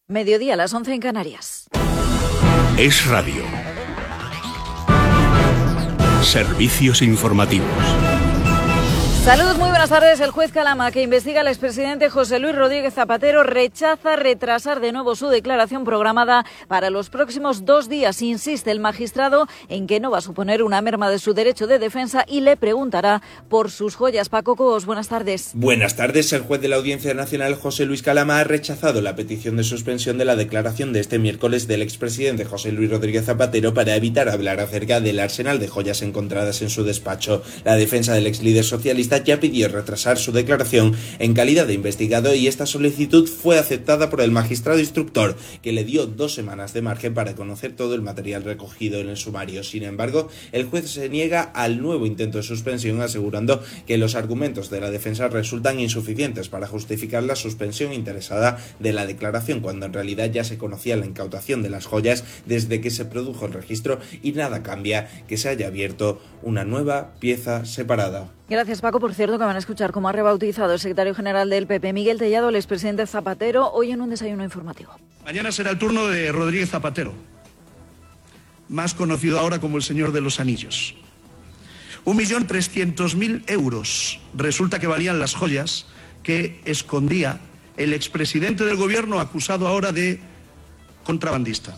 Mediodía, las 11 en Canarias. Es Radio. Servicios informativos. Saludos, muy buenas tardes. El juez Calama, que investiga al expresidente José Luis Rodríguez Zapatero, rechaza retrasar de nuevo su declaración programada para los próximos 2 días. Insiste el magistrado en que no va a suponer una merma de su derecho de defensa y le preguntará por sus joyas. Paco Cos, buenas tardes. Buenas tardes. El juez de la Audiencia Nacional, José Luis Calama, ha rechazado la petición de suspensión de la declaración de este miércoles del expresidente José Luis Rodríguez Zapatero para evitar hablar acerca del arsenal de joyas encontradas en su despacho. La defensa del exlíder socialista ya pidió retrasar su declaración en calidad de investigado y esta solicitud fue aceptada por el magistrado instructor, que le dio 2 semanas de margen para conocer todo el material recogido en el sumario. Sin embargo, el juez se niega al nuevo intento de suspensión, asegurando que los argumentos de la defensa resultan insuficientes para justificar la suspensión interesada de la declaración, cuando en realidad ya se conocía la incautación de las joyas desde que se produjo el registro y nada cambia que se haya abierto una nueva pieza separada. Gracias, Paco. Por cierto, que van a escuchar cómo ha rebautizado el secretario general del PP, Miguel Tellado, el expresidente Zapatero, hoy en un desayuno informativo. Mañana será el turno de Rodríguez Zapatero, más conocido ahora como el señor de los anillos. 1.300.000 euros resulta que valían las joyas que escondía el expresidente del gobierno, acusado ahora de contrabandista.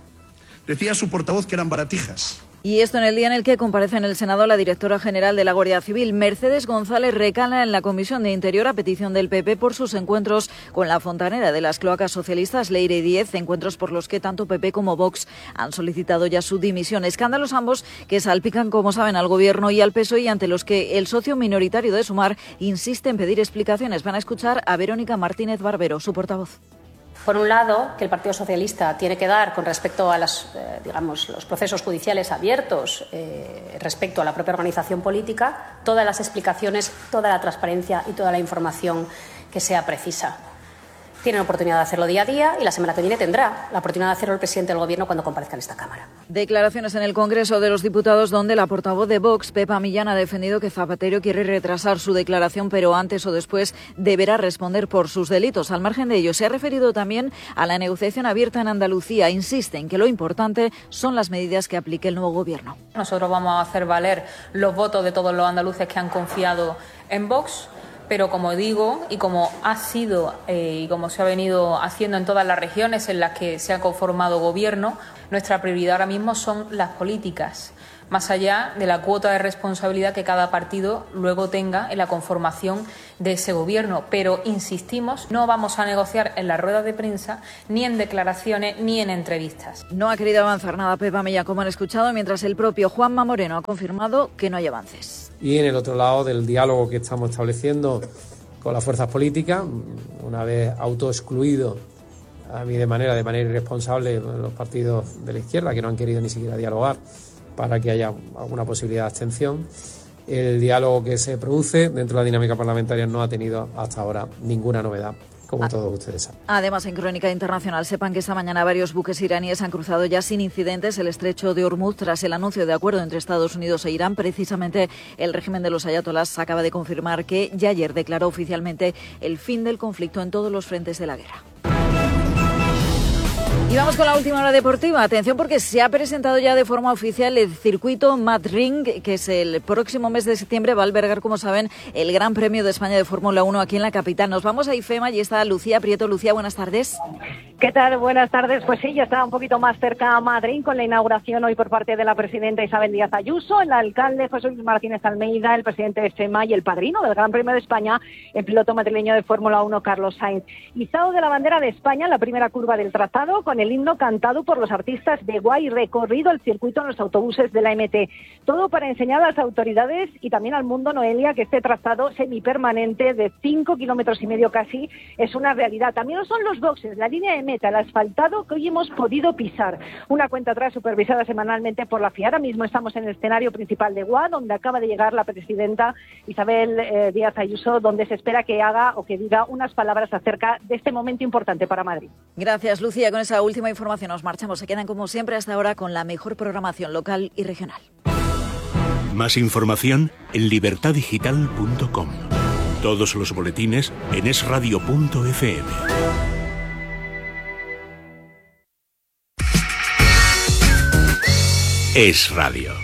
Decía su portavoz que eran baratijas. Y esto en el día en el que comparece en el Senado la directora general de la Guardia Civil. Mercedes González recala en la Comisión de Interior a petición del PP por sus encuentros con la fontanera de las cloacas socialistas, Leire Díez, encuentros por los que tanto PP como Vox han solicitado ya su dimisión. Escándalos ambos que salpican, como saben, al Gobierno y al PSOE, y ante los que el socio minoritario de Sumar insiste en pedir explicaciones. Van a escuchar a Verónica Martínez Barbero, su portavoz. Por un lado, que el Partido Socialista tiene que dar con respecto a los procesos judiciales abiertos, respecto a la propia organización política, todas las explicaciones, toda la transparencia y toda la información que sea precisa. Tiene la oportunidad de hacerlo día a día y la semana que viene tendrá la oportunidad de hacerlo el presidente del Gobierno cuando comparezca en esta Cámara. Declaraciones en el Congreso de los Diputados, donde la portavoz de Vox, Pepa Millán, ha defendido que Zapatero quiere retrasar su declaración, pero antes o después deberá responder por sus delitos. Al margen de ello, se ha referido también a la negociación abierta en Andalucía. Insiste en que lo importante son las medidas que aplique el nuevo Gobierno. Nosotros vamos a hacer valer los votos de todos los andaluces que han confiado en Vox. Pero como digo, y como ha sido y como se ha venido haciendo en todas las regiones en las que se ha conformado gobierno, nuestra prioridad ahora mismo son las políticas, más allá de la cuota de responsabilidad que cada partido luego tenga en la conformación de ese gobierno. Pero insistimos, no vamos a negociar en las ruedas de prensa, ni en declaraciones, ni en entrevistas. No ha querido avanzar nada Pepa Millán, como han escuchado, mientras el propio Juanma Moreno ha confirmado que no hay avances. Y en el otro lado del diálogo que estamos estableciendo con las fuerzas políticas, una vez autoexcluido a mí de manera irresponsable los partidos de la izquierda, que no han querido ni siquiera dialogar para que haya alguna posibilidad de abstención. El diálogo que se produce dentro de la dinámica parlamentaria no ha tenido hasta ahora ninguna novedad, como todos ustedes saben. Además, en Crónica Internacional, sepan que esta mañana varios buques iraníes han cruzado ya sin incidentes el estrecho de Hormuz tras el anuncio de acuerdo entre Estados Unidos e Irán. Precisamente el régimen de los ayatolás acaba de confirmar que ya ayer declaró oficialmente el fin del conflicto en todos los frentes de la guerra. Y vamos con la última hora deportiva. Atención, porque se ha presentado ya de forma oficial el circuito Madrid, que es el próximo mes de septiembre. Va a albergar, como saben, el Gran Premio de España de Fórmula 1 aquí en la capital. Nos vamos a IFEMA y está Lucía Prieto. Lucía, buenas tardes. ¿Qué tal? Buenas tardes. Pues sí, ya está un poquito más cerca a Madrid con la inauguración hoy por parte de la presidenta Isabel Díaz Ayuso, el alcalde José Luis Martínez Almeida, el presidente de IFEMA y el padrino del Gran Premio de España, el piloto madrileño de Fórmula 1, Carlos Sainz. Izado de la bandera de España en la primera curva del trazado, con el himno cantado por los artistas de Guay, recorrido el circuito en los autobuses de la MT. Todo para enseñar a las autoridades y también al mundo, Noelia, que este trazado semipermanente de 5,5 kilómetros casi es una realidad. También lo son los boxes, la línea de meta, el asfaltado que hoy hemos podido pisar. Una cuenta atrás supervisada semanalmente por la FIA. Ahora mismo estamos en el escenario principal de Guay, donde acaba de llegar la presidenta Isabel Díaz Ayuso, donde se espera que haga o que diga unas palabras acerca de este momento importante para Madrid. Gracias, Lucía. Con esa última información nos marchamos. Se quedan, como siempre, hasta ahora con la mejor programación local y regional. Más información en libertadigital.com. Todos los boletines en esradio.fm. Es Radio.